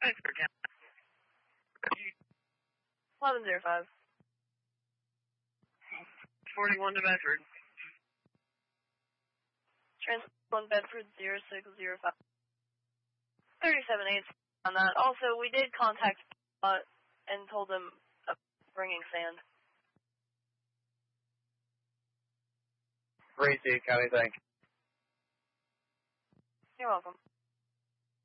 Bedford, yeah. 1105. 41 to Bedford. Transport Bedford 0605. 37-8 on that. Also, we did contact and told them bringing sand. Great, County, thanks. You're welcome.